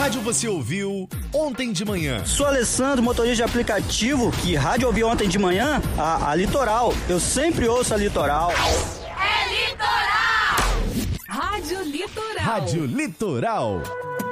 rádio você ouviu ontem de manhã? Sou Alessandro, motorista de aplicativo. Que rádio ouviu ontem de manhã? A Litoral. Eu sempre ouço a Litoral. É Litoral! Rádio Litoral. Rádio Litoral.